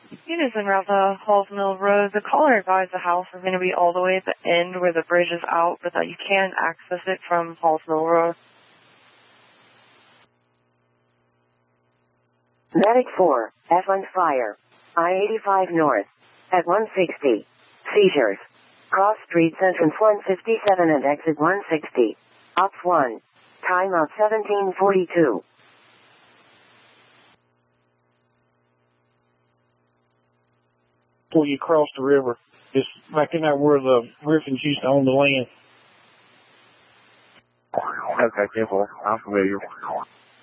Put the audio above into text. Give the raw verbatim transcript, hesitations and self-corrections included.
Units en route to Halls Mill Road. The caller advised the house is going to be all the way at the end where the bridge is out, but that you can access it from Halls Mill Road. Medic four, F one Fire. I eighty-five North. At one sixty. Seizures. Cross streets entrance one fifty-seven and exit one sixty. Ops one. Timeout seventeen forty-two. Before you cross the river, it's back in there where the Griffins used to own the land. Okay, ten four. I'm familiar.